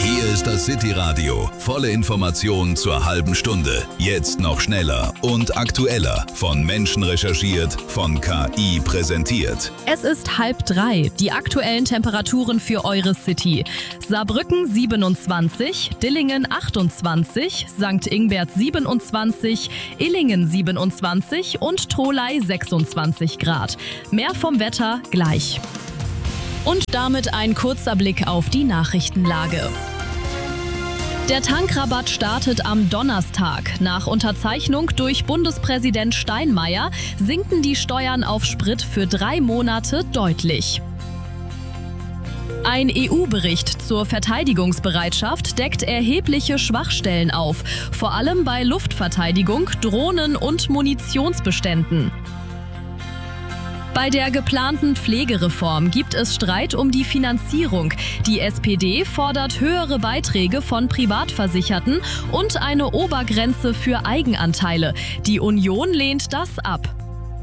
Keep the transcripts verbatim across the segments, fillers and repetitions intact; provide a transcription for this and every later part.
Hier ist das City Radio. Volle Informationen zur halben Stunde. Jetzt noch schneller und aktueller. Von Menschen recherchiert, von K I präsentiert. Es ist halb drei. Die aktuellen Temperaturen für eure City. Saarbrücken siebenundzwanzig, Dillingen achtundzwanzig, Sankt Ingbert siebenundzwanzig, Illingen siebenundzwanzig und Tholey sechsundzwanzig Grad. Mehr vom Wetter gleich. Und damit ein kurzer Blick auf die Nachrichtenlage. Der Tankrabatt startet am Donnerstag. Nach Unterzeichnung durch Bundespräsident Steinmeier sinken die Steuern auf Sprit für drei Monate deutlich. Ein E U-Bericht zur Verteidigungsbereitschaft deckt erhebliche Schwachstellen auf, vor allem bei Luftverteidigung, Drohnen und Munitionsbeständen. Bei der geplanten Pflegereform gibt es Streit um die Finanzierung. Die S P D fordert höhere Beiträge von Privatversicherten und eine Obergrenze für Eigenanteile. Die Union lehnt das ab.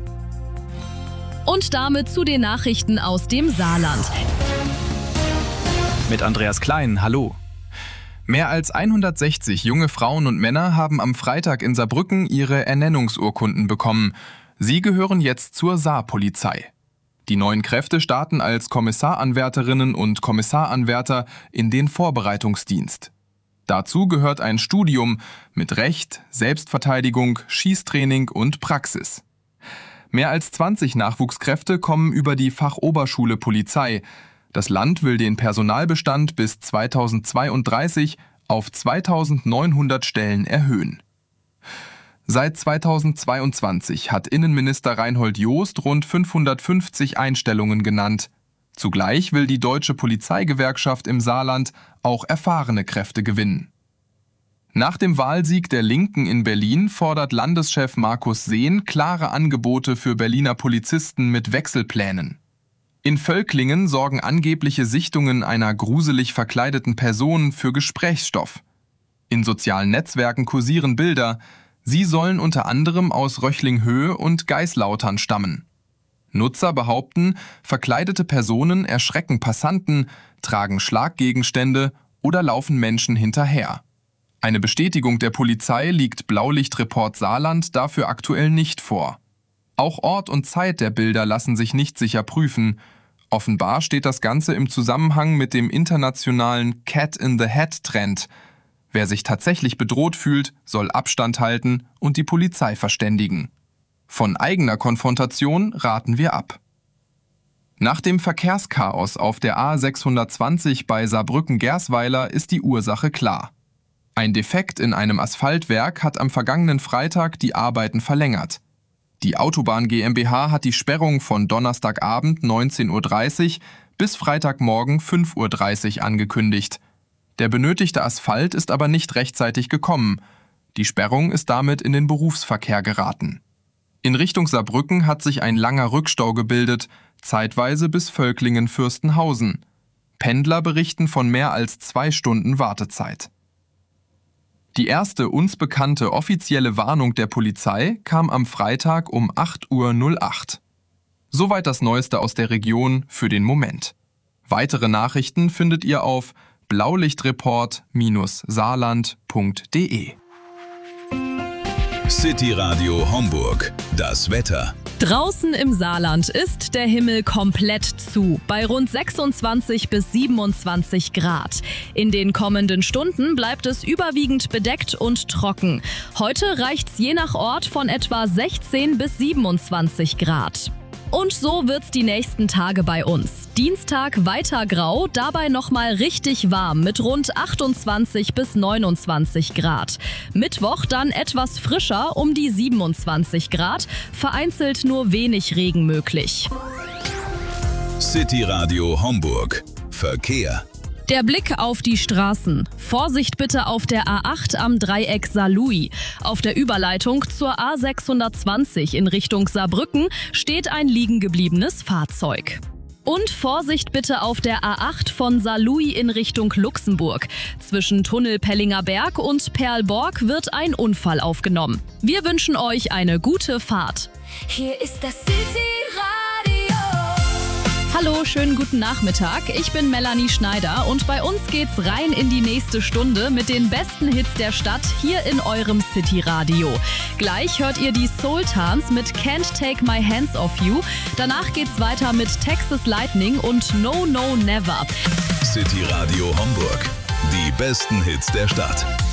Und damit zu den Nachrichten aus dem Saarland. Mit Andreas Klein, hallo. Mehr als hundertsechzig junge Frauen und Männer haben am Freitag in Saarbrücken ihre Ernennungsurkunden bekommen. Sie gehören jetzt zur Saarpolizei. Die neuen Kräfte starten als Kommissaranwärterinnen und Kommissaranwärter in den Vorbereitungsdienst. Dazu gehört ein Studium mit Recht, Selbstverteidigung, Schießtraining und Praxis. Mehr als zwanzig Nachwuchskräfte kommen über die Fachoberschule Polizei. Das Land will den Personalbestand bis zweitausendzweiunddreißig auf zweitausendneunhundert Stellen erhöhen. Seit zweitausendzweiundzwanzig hat Innenminister Reinhold Jost rund fünfhundertfünfzig Einstellungen genannt. Zugleich will die Deutsche Polizeigewerkschaft im Saarland auch erfahrene Kräfte gewinnen. Nach dem Wahlsieg der Linken in Berlin fordert Landeschef Markus Sehn klare Angebote für Berliner Polizisten mit Wechselplänen. In Völklingen sorgen angebliche Sichtungen einer gruselig verkleideten Person für Gesprächsstoff. In sozialen Netzwerken kursieren Bilder. Sie sollen unter anderem aus Röchlinghöhe und Geislautern stammen. Nutzer behaupten, verkleidete Personen erschrecken Passanten, tragen Schlaggegenstände oder laufen Menschen hinterher. Eine Bestätigung der Polizei liegt Blaulichtreport Saarland dafür aktuell nicht vor. Auch Ort und Zeit der Bilder lassen sich nicht sicher prüfen. Offenbar steht das Ganze im Zusammenhang mit dem internationalen Cat-in-the-Hat-Trend. Wer sich tatsächlich bedroht fühlt, soll Abstand halten und die Polizei verständigen. Von eigener Konfrontation raten wir ab. Nach dem Verkehrschaos auf der A sechshundertzwanzig bei Saarbrücken-Gersweiler ist die Ursache klar. Ein Defekt in einem Asphaltwerk hat am vergangenen Freitag die Arbeiten verlängert. Die Autobahn GmbH hat die Sperrung von Donnerstagabend neunzehn Uhr dreißig bis Freitagmorgen fünf Uhr dreißig angekündigt. Der benötigte Asphalt ist aber nicht rechtzeitig gekommen. Die Sperrung ist damit in den Berufsverkehr geraten. In Richtung Saarbrücken hat sich ein langer Rückstau gebildet, zeitweise bis Völklingen-Fürstenhausen. Pendler berichten von mehr als zwei Stunden Wartezeit. Die erste uns bekannte offizielle Warnung der Polizei kam am Freitag um acht Uhr acht. Soweit das Neueste aus der Region für den Moment. Weitere Nachrichten findet ihr auf blaulichtreport Saarland punkt de. City Radio Homburg. Das Wetter. Draußen im Saarland ist der Himmel komplett zu, bei rund sechsundzwanzig bis siebenundzwanzig Grad. In den kommenden Stunden bleibt es überwiegend bedeckt und trocken. Heute reicht's je nach Ort von etwa sechzehn bis siebenundzwanzig Grad. Und so wird's die nächsten Tage bei uns. Dienstag weiter grau, dabei nochmal richtig warm mit rund achtundzwanzig bis neunundzwanzig Grad. Mittwoch dann etwas frischer, um die siebenundzwanzig Grad, vereinzelt nur wenig Regen möglich. City Radio Homburg. Verkehr. Der Blick auf die Straßen. Vorsicht bitte auf der A acht am Dreieck Saarlouis. Auf der Überleitung zur A sechshundertzwanzig in Richtung Saarbrücken steht ein liegengebliebenes Fahrzeug. Und Vorsicht bitte auf der A acht von Saarlouis in Richtung Luxemburg. Zwischen Tunnel Pellinger Berg und Perlborg wird ein Unfall aufgenommen. Wir wünschen euch eine gute Fahrt. Hier ist das City Radio. Hallo, schönen guten Nachmittag. Ich bin Melanie Schneider und bei uns geht's rein in die nächste Stunde mit den besten Hits der Stadt hier in eurem City-Radio. Gleich hört ihr die Sultans mit Can't Take My Hands Off You. Danach geht's weiter mit Texas Lightning und No No Never. City Radio Homburg. Die besten Hits der Stadt.